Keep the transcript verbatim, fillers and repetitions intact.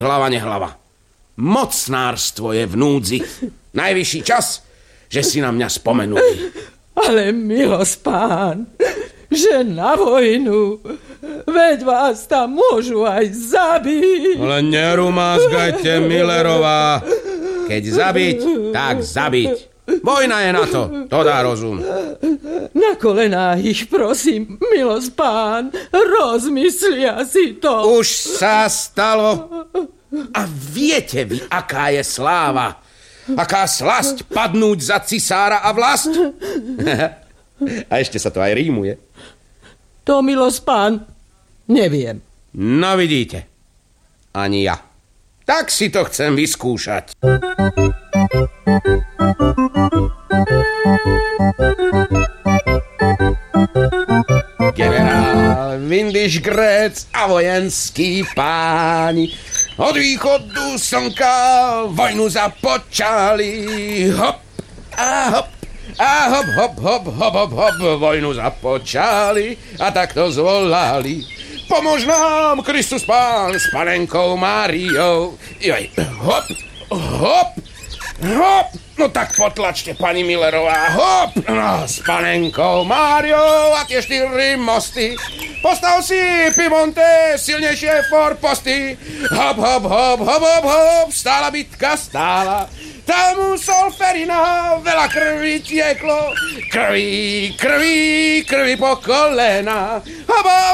Hlava nehlava. Mocnárstvo je v núdzi. Najvyšší čas, že si na mňa spomenuli. Ale milospán, že na vojnu, veď vás tam môžu aj zabiť. Ale nerumázgajte, Millerová. Keď zabiť, tak zabiť. Vojna je na to, to dá rozum. Na kolená ich prosím, milospán, rozmyslia si to. Už sa stalo. A viete vy, aká je sláva? Aká slasť padnúť za cisára a vlast? A ešte sa to aj rímuje. To, milospán, neviem. No vidíte, ani ja. Tak si to chcem vyskúšať. Generál Windischgrätz a vojenskí páni od východu slnka vojnu započali. Hop a hop a hop, hop, hop, hop, hop, hop, vojnu započali a takto zvolali. Pomôž nám, Kristus Pán, s panenkou Máriou. Joj, hop, hop, hop. No tak potlačte, pani Millerová, hop, no, s panenkou Máriou a tie štyri mosty. Postav si, Piemonte, silnejšie forposty. Hop, hop, hop, hop, hop, hop, stála bitka, stála. Tam Solferina veľa krvi tieklo. Krvi, krvi, krvi po kolena. Hop, hop.